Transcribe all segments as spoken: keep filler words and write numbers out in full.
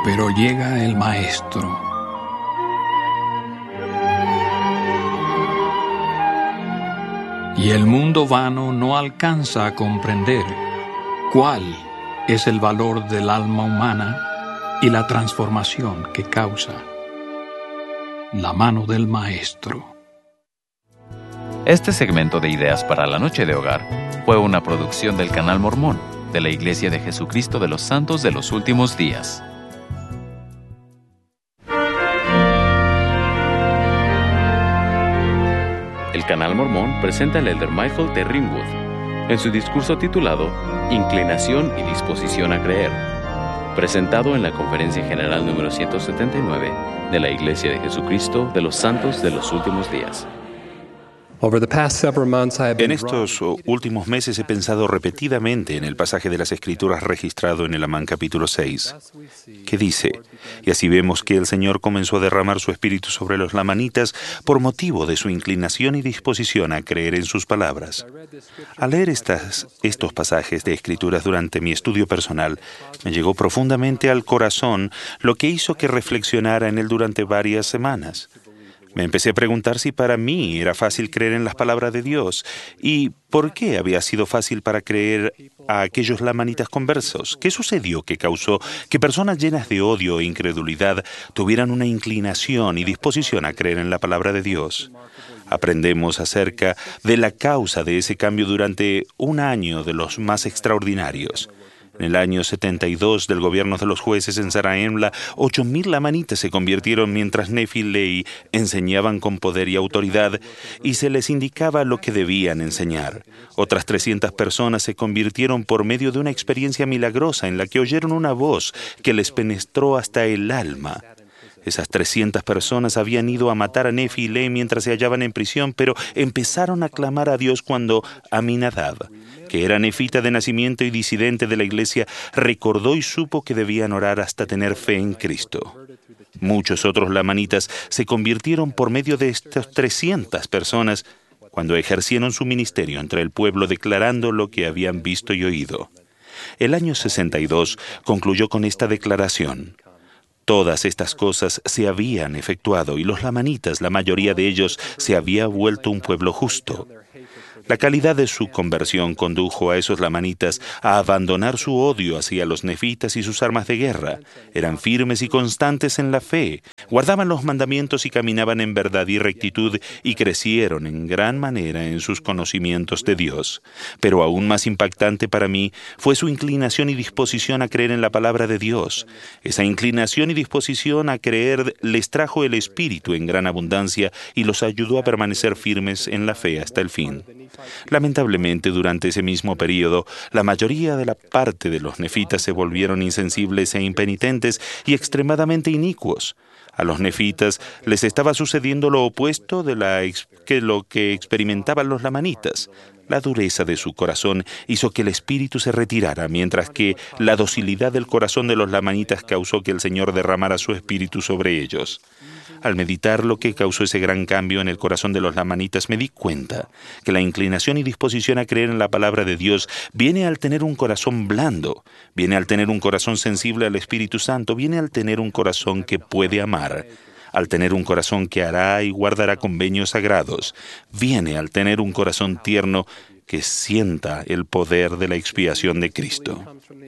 Pero llega el Maestro. Y el mundo vano no alcanza a comprender cuál es el valor del alma humana y la transformación que causa la mano del Maestro. Este segmento de Ideas para la Noche de Hogar fue una producción del Canal Mormón de la Iglesia de Jesucristo de los Santos de los Últimos Días. El Canal Mormón presenta al elder Michael T. Ringwood en su discurso titulado Inclinación y disposición a creer, presentado en la Conferencia General número ciento setenta y nueve de la Iglesia de Jesucristo de los Santos de los Últimos Días. En estos últimos meses he pensado repetidamente en el pasaje de las Escrituras registrado en el Amán capítulo seis, que dice, y así vemos que el Señor comenzó a derramar su espíritu sobre los lamanitas por motivo de su inclinación y disposición a creer en sus palabras. Al leer estas, estos pasajes de Escrituras durante mi estudio personal, me llegó profundamente al corazón lo que hizo que reflexionara en él durante varias semanas. Me empecé a preguntar si para mí era fácil creer en las palabras de Dios y por qué había sido fácil para creer a aquellos lamanitas conversos. ¿Qué sucedió que causó que personas llenas de odio e incredulidad tuvieran una inclinación y disposición a creer en la palabra de Dios? Aprendemos acerca de la causa de ese cambio durante un año de los más extraordinarios. En el año setenta y dos del gobierno de los jueces en Zarahemla, ocho mil lamanitas se convirtieron mientras Nefi y Lehi enseñaban con poder y autoridad y se les indicaba lo que debían enseñar. Otras trescientas personas se convirtieron por medio de una experiencia milagrosa en la que oyeron una voz que les penetró hasta el alma. Esas trescientas personas habían ido a matar a Nefi y Lehi mientras se hallaban en prisión, pero empezaron a clamar a Dios cuando Aminadab, que era nefita de nacimiento y disidente de la iglesia, recordó y supo que debían orar hasta tener fe en Cristo. Muchos otros lamanitas se convirtieron por medio de estas trescientas personas cuando ejercieron su ministerio entre el pueblo declarando lo que habían visto y oído. El año sesenta y dos concluyó con esta declaración. Todas estas cosas se habían efectuado y los lamanitas, la mayoría de ellos, se había vuelto un pueblo justo. La calidad de su conversión condujo a esos lamanitas a abandonar su odio hacia los nefitas y sus armas de guerra. Eran firmes y constantes en la fe, guardaban los mandamientos y caminaban en verdad y rectitud y crecieron en gran manera en sus conocimientos de Dios. Pero aún más impactante para mí fue su inclinación y disposición a creer en la palabra de Dios. Esa inclinación y disposición a creer les trajo el Espíritu en gran abundancia y los ayudó a permanecer firmes en la fe hasta el fin. Lamentablemente, durante ese mismo período, la mayoría de la parte de los nefitas se volvieron insensibles e impenitentes y extremadamente inicuos. A los nefitas les estaba sucediendo lo opuesto de la ex- que lo que experimentaban los lamanitas. La dureza de su corazón hizo que el espíritu se retirara, mientras que la docilidad del corazón de los lamanitas causó que el Señor derramara su espíritu sobre ellos. Al meditar lo que causó ese gran cambio en el corazón de los lamanitas, me di cuenta que la inclinación y disposición a creer en la palabra de Dios viene al tener un corazón blando, viene al tener un corazón sensible al Espíritu Santo, viene al tener un corazón que puede amar, al tener un corazón que hará y guardará convenios sagrados, viene al tener un corazón tierno que sienta el poder de la expiación de Cristo.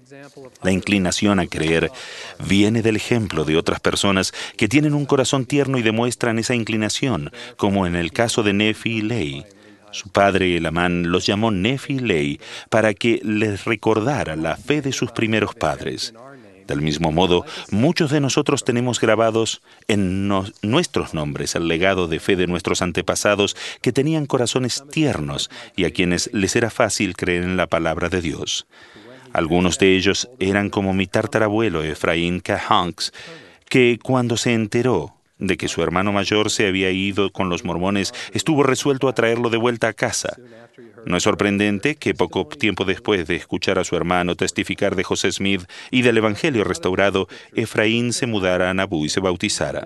La inclinación a creer viene del ejemplo de otras personas que tienen un corazón tierno y demuestran esa inclinación, como en el caso de Nefi y Lehi. Su padre, el Amán, los llamó Nefi y Lehi para que les recordara la fe de sus primeros padres. Del mismo modo, muchos de nosotros tenemos grabados en no, nuestros nombres el legado de fe de nuestros antepasados que tenían corazones tiernos y a quienes les era fácil creer en la palabra de Dios. Algunos de ellos eran como mi tatarabuelo Efraín K. Hanks, que cuando se enteró de que su hermano mayor se había ido con los mormones, estuvo resuelto a traerlo de vuelta a casa. No es sorprendente que poco tiempo después de escuchar a su hermano testificar de José Smith y del Evangelio restaurado, Efraín se mudara a Nabú y se bautizara.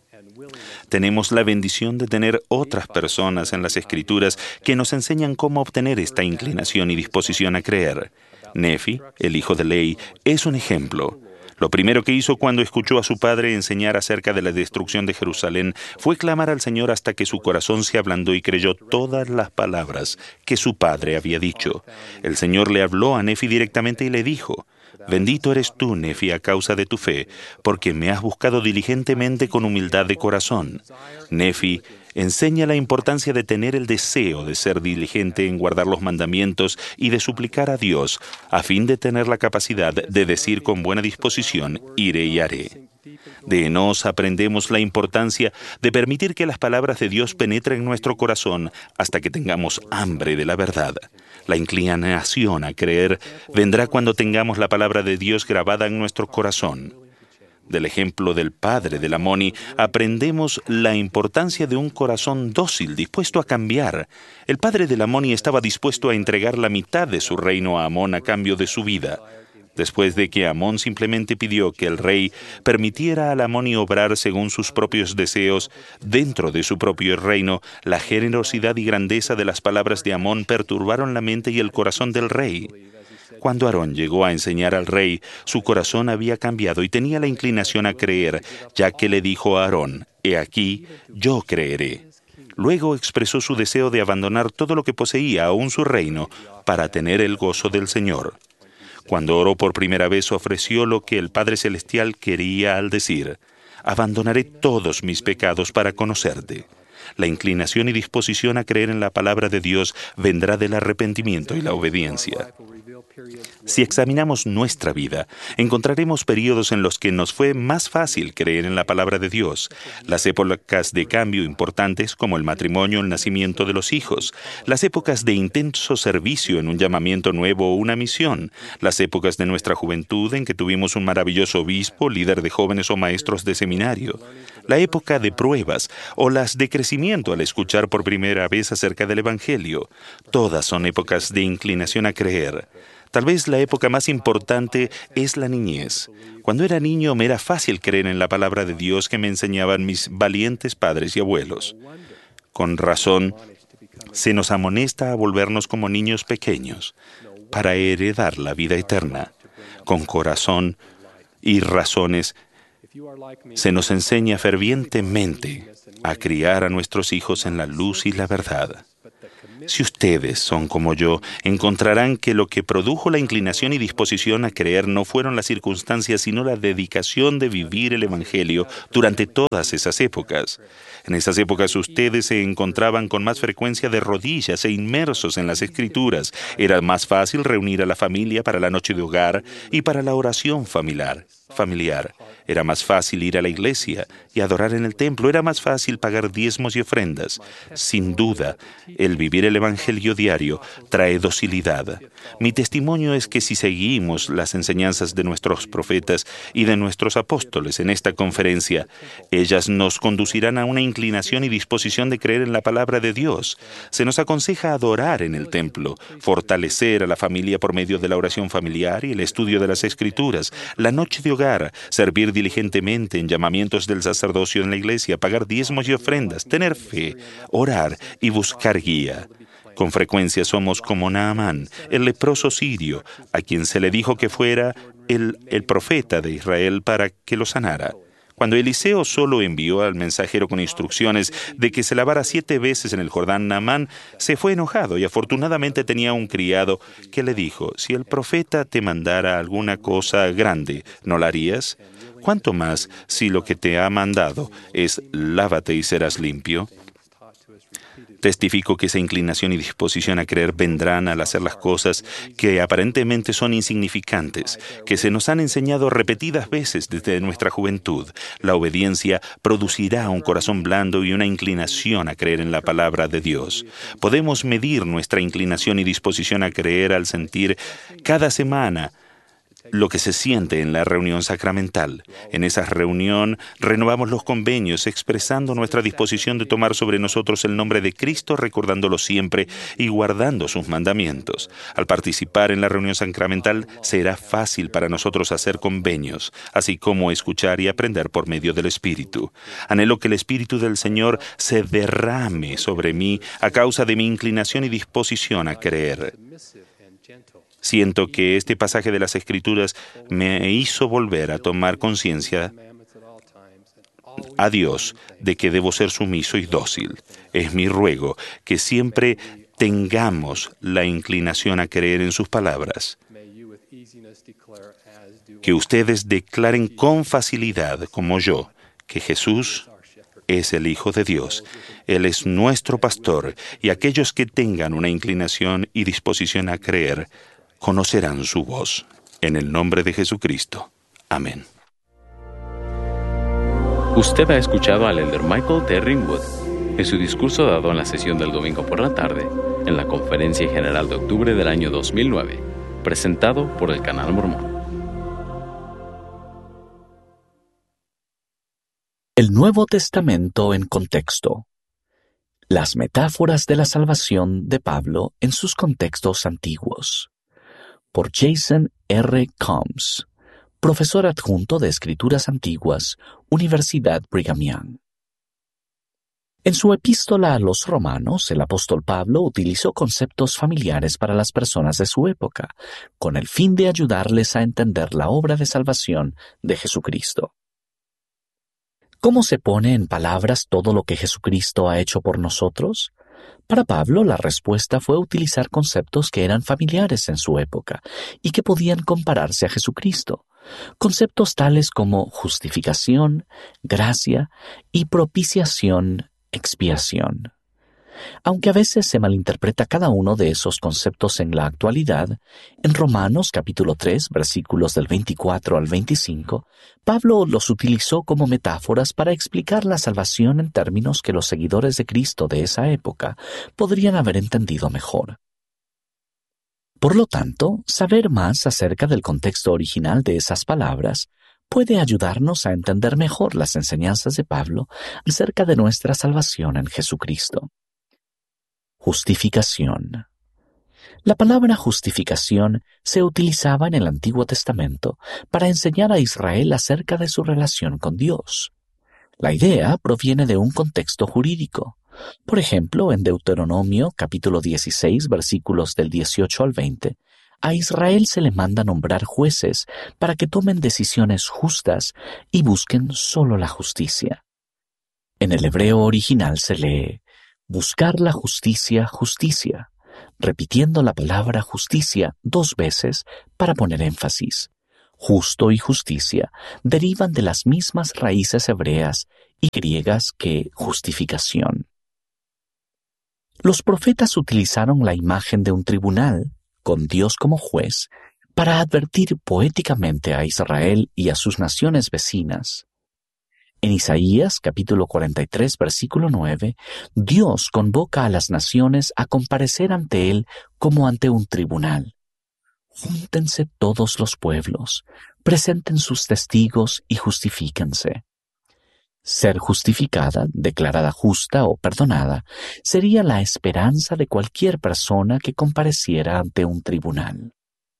Tenemos la bendición de tener otras personas en las Escrituras que nos enseñan cómo obtener esta inclinación y disposición a creer. Nefi, el hijo de Lehi, es un ejemplo. Lo primero que hizo cuando escuchó a su padre enseñar acerca de la destrucción de Jerusalén fue clamar al Señor hasta que su corazón se ablandó y creyó todas las palabras que su padre había dicho. El Señor le habló a Nefi directamente y le dijo: «Bendito eres tú, Nefi, a causa de tu fe, porque me has buscado diligentemente con humildad de corazón». Nefi enseña la importancia de tener el deseo de ser diligente en guardar los mandamientos y de suplicar a Dios, a fin de tener la capacidad de decir con buena disposición: «Iré y haré». De Enos aprendemos la importancia de permitir que las palabras de Dios penetren en nuestro corazón hasta que tengamos hambre de la verdad. La inclinación a creer vendrá cuando tengamos la palabra de Dios grabada en nuestro corazón. Del ejemplo del padre de Lamoni, aprendemos la importancia de un corazón dócil, dispuesto a cambiar. El padre de Lamoni estaba dispuesto a entregar la mitad de su reino a Amón a cambio de su vida. Después de que Amón simplemente pidió que el rey permitiera a Lamoni obrar según sus propios deseos dentro de su propio reino, la generosidad y grandeza de las palabras de Amón perturbaron la mente y el corazón del rey. Cuando Aarón llegó a enseñar al rey, su corazón había cambiado y tenía la inclinación a creer, ya que le dijo a Aarón: «He aquí, yo creeré». Luego expresó su deseo de abandonar todo lo que poseía, aún su reino, para tener el gozo del Señor. Cuando oró por primera vez, ofreció lo que el Padre Celestial quería al decir: «Abandonaré todos mis pecados para conocerte». La inclinación y disposición a creer en la palabra de Dios vendrá del arrepentimiento y la obediencia. Si examinamos nuestra vida, encontraremos periodos en los que nos fue más fácil creer en la palabra de Dios. Las épocas de cambio importantes, como el matrimonio, el nacimiento de los hijos. Las épocas de intenso servicio en un llamamiento nuevo o una misión. Las épocas de nuestra juventud en que tuvimos un maravilloso obispo, líder de jóvenes o maestros de seminario. La época de pruebas o las de crecimiento al escuchar por primera vez acerca del Evangelio. Todas son épocas de inclinación a creer. Tal vez la época más importante es la niñez. Cuando era niño me era fácil creer en la palabra de Dios que me enseñaban mis valientes padres y abuelos. Con razón, se nos amonesta a volvernos como niños pequeños para heredar la vida eterna. Con corazón y razones se nos enseña fervientemente a criar a nuestros hijos en la luz y la verdad. Si ustedes son como yo, encontrarán que lo que produjo la inclinación y disposición a creer no fueron las circunstancias, sino la dedicación de vivir el Evangelio durante todas esas épocas. En esas épocas ustedes se encontraban con más frecuencia de rodillas e inmersos en las Escrituras. Era más fácil reunir a la familia para la noche de hogar y para la oración familiar. familiar. Era más fácil ir a la iglesia y adorar en el templo. Era más fácil pagar diezmos y ofrendas. Sin duda, el vivir el Evangelio diario trae docilidad. Mi testimonio es que si seguimos las enseñanzas de nuestros profetas y de nuestros apóstoles en esta conferencia, ellas nos conducirán a una inclinación y disposición de creer en la palabra de Dios. Se nos aconseja adorar en el templo, fortalecer a la familia por medio de la oración familiar y el estudio de las Escrituras, la noche de hogar, servir diligentemente en llamamientos del sacerdocio en la iglesia, pagar diezmos y ofrendas, tener fe, orar y buscar guía. Con frecuencia somos como Naamán, el leproso sirio, a quien se le dijo que fuera el, el profeta de Israel para que lo sanara. Cuando Eliseo solo envió al mensajero con instrucciones de que se lavara siete veces en el Jordán, Naamán se fue enojado y afortunadamente tenía un criado que le dijo: «Si el profeta te mandara alguna cosa grande, ¿no la harías? ¿Cuánto más si lo que te ha mandado es lávate y serás limpio?» Testifico que esa inclinación y disposición a creer vendrán al hacer las cosas que aparentemente son insignificantes, que se nos han enseñado repetidas veces desde nuestra juventud. La obediencia producirá un corazón blando y una inclinación a creer en la palabra de Dios. Podemos medir nuestra inclinación y disposición a creer al sentir cada semana lo que se siente en la reunión sacramental. En esa reunión renovamos los convenios expresando nuestra disposición de tomar sobre nosotros el nombre de Cristo, recordándolo siempre y guardando sus mandamientos. Al participar en la reunión sacramental será fácil para nosotros hacer convenios, así como escuchar y aprender por medio del Espíritu. Anhelo que el Espíritu del Señor se derrame sobre mí a causa de mi inclinación y disposición a creer. Siento que este pasaje de las Escrituras me hizo volver a tomar conciencia a Dios de que debo ser sumiso y dócil. Es mi ruego que siempre tengamos la inclinación a creer en sus palabras. Que ustedes declaren con facilidad, como yo, que Jesús es el Hijo de Dios. Él es nuestro pastor, y aquellos que tengan una inclinación y disposición a creer, conocerán su voz. En el nombre de Jesucristo. Amén. Usted ha escuchado al elder Michael T. Ringwood en su discurso dado en la sesión del domingo por la tarde en la Conferencia General de octubre del año dos mil nueve, presentado por el Canal Mormón. El Nuevo Testamento en contexto. Las metáforas de la salvación de Pablo en sus contextos antiguos. Por Jason R. Combs, profesor adjunto de Escrituras Antiguas, Universidad Brigham Young. En su epístola a los Romanos, el apóstol Pablo utilizó conceptos familiares para las personas de su época, con el fin de ayudarles a entender la obra de salvación de Jesucristo. ¿Cómo se pone en palabras todo lo que Jesucristo ha hecho por nosotros? Para Pablo, la respuesta fue utilizar conceptos que eran familiares en su época y que podían compararse a Jesucristo. Conceptos tales como justificación, gracia y propiciación, expiación. Aunque a veces se malinterpreta cada uno de esos conceptos en la actualidad, en Romanos capítulo tres, versículos del veinticuatro al veinticinco, Pablo los utilizó como metáforas para explicar la salvación en términos que los seguidores de Cristo de esa época podrían haber entendido mejor. Por lo tanto, saber más acerca del contexto original de esas palabras puede ayudarnos a entender mejor las enseñanzas de Pablo acerca de nuestra salvación en Jesucristo. Justificación. La palabra justificación se utilizaba en el Antiguo Testamento para enseñar a Israel acerca de su relación con Dios. La idea proviene de un contexto jurídico. Por ejemplo, en Deuteronomio capítulo dieciséis, versículos del dieciocho al veinte, a Israel se le manda nombrar jueces para que tomen decisiones justas y busquen solo la justicia. En el hebreo original se lee buscar la justicia, justicia, repitiendo la palabra justicia dos veces para poner énfasis. Justo y justicia derivan de las mismas raíces hebreas y griegas que justificación. Los profetas utilizaron la imagen de un tribunal, con Dios como juez, para advertir poéticamente a Israel y a sus naciones vecinas. En Isaías capítulo cuarenta y tres, versículo nueve, Dios convoca a las naciones a comparecer ante Él como ante un tribunal. Júntense todos los pueblos, presenten sus testigos y justifíquense. Ser justificada, declarada justa o perdonada, sería la esperanza de cualquier persona que compareciera ante un tribunal.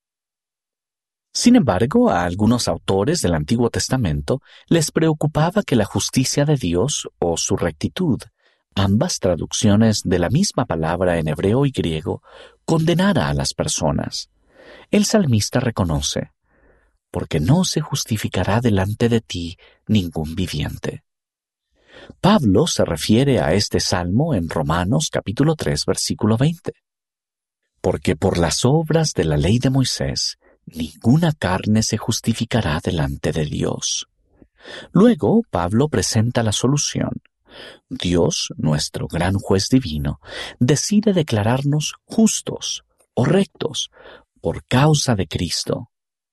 Sin embargo, a algunos autores del Antiguo Testamento les preocupaba que la justicia de Dios o su rectitud, ambas traducciones de la misma palabra en hebreo y griego, condenara a las personas. El salmista reconoce, «Porque no se justificará delante de ti ningún viviente». Pablo se refiere a este salmo en Romanos capítulo tres, versículo veinte. «Porque por las obras de la ley de Moisés, ninguna carne se justificará delante de Dios». Luego, Pablo presenta la solución. Dios, nuestro gran juez divino, decide declararnos justos o rectos por causa de Cristo.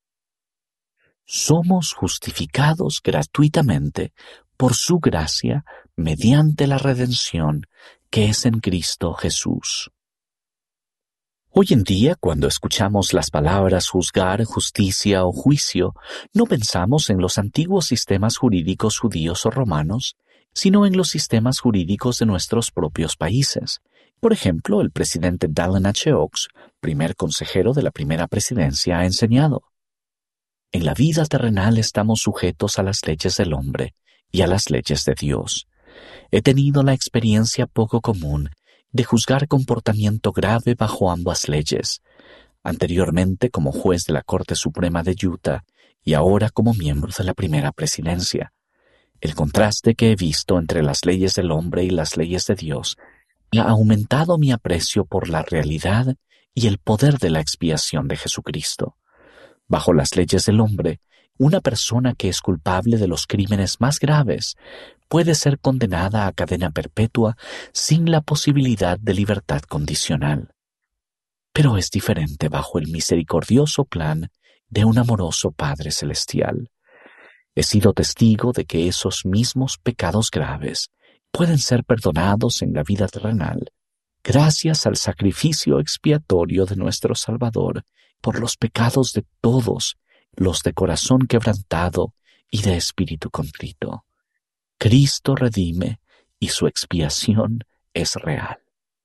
Somos justificados gratuitamente por su gracia mediante la redención que es en Cristo Jesús. Hoy en día, cuando escuchamos las palabras juzgar, justicia o juicio, no pensamos en los antiguos sistemas jurídicos judíos o romanos, sino en los sistemas jurídicos de nuestros propios países. Por ejemplo, el presidente Dallin H. Oaks, primer consejero de la primera presidencia, ha enseñado: en la vida terrenal estamos sujetos a las leyes del hombre y a las leyes de Dios. He tenido la experiencia poco común de juzgar comportamiento grave bajo ambas leyes. anteriormente como juez de la Corte Suprema de Utah y ahora como miembro de la primera presidencia. El contraste que he visto entre las leyes del hombre y las leyes de Dios ha aumentado mi aprecio por la realidad y el poder de la expiación de Jesucristo. Bajo las leyes del hombre, una persona que es culpable de los crímenes más graves puede ser condenada a cadena perpetua sin la posibilidad de libertad condicional. Pero es diferente bajo el misericordioso plan de un amoroso Padre Celestial. He sido testigo de que esos mismos pecados graves pueden ser perdonados en la vida terrenal, gracias al sacrificio expiatorio de nuestro Salvador por los pecados de todos, los de corazón quebrantado y de espíritu contrito. Cristo redime y su expiación es real.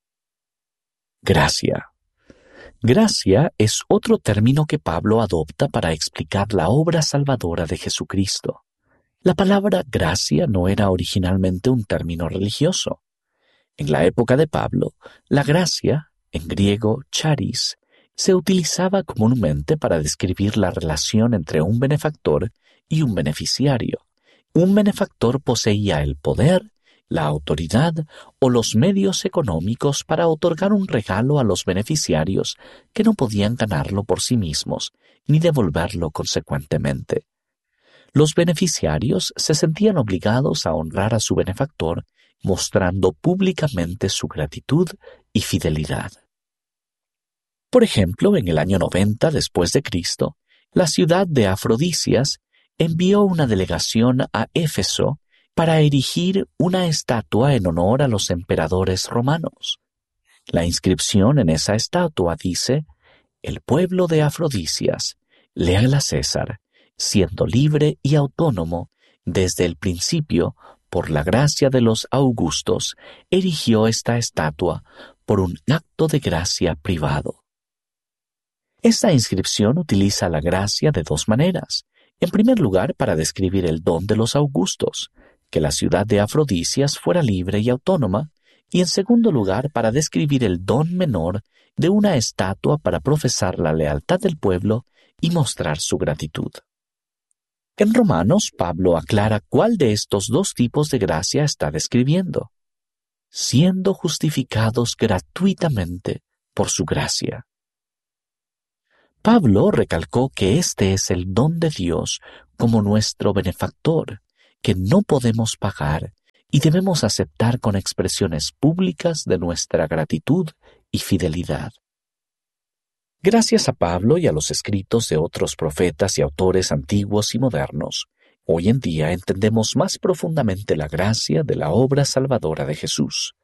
Gracia. Gracia es otro término que Pablo adopta para explicar la obra salvadora de Jesucristo. La palabra gracia no era originalmente un término religioso. En la época de Pablo, la gracia, en griego charis, se utilizaba comúnmente para describir la relación entre un benefactor y un beneficiario. Un benefactor poseía el poder, la autoridad o los medios económicos para otorgar un regalo a los beneficiarios que no podían ganarlo por sí mismos ni devolverlo consecuentemente. Los beneficiarios se sentían obligados a honrar a su benefactor mostrando públicamente su gratitud y fidelidad. Por ejemplo, en el año noventa después de Cristo, la ciudad de Afrodisias envió una delegación a Éfeso para erigir una estatua en honor a los emperadores romanos. La inscripción en esa estatua dice: «El pueblo de Afrodisias, leal a César, siendo libre y autónomo, desde el principio, por la gracia de los augustos, erigió esta estatua por un acto de gracia privado». Esta inscripción utiliza la gracia de dos maneras. En primer lugar, para describir el don de los augustos, que la ciudad de Afrodisias fuera libre y autónoma, y en segundo lugar, para describir el don menor de una estatua para profesar la lealtad del pueblo y mostrar su gratitud. En Romanos, Pablo aclara cuál de estos dos tipos de gracia está describiendo: siendo justificados gratuitamente por su gracia. Pablo recalcó que este es el don de Dios como nuestro benefactor, que no podemos pagar y debemos aceptar con expresiones públicas de nuestra gratitud y fidelidad. Gracias a Pablo y a los escritos de otros profetas y autores antiguos y modernos, hoy en día entendemos más profundamente la gracia de la obra salvadora de Jesús.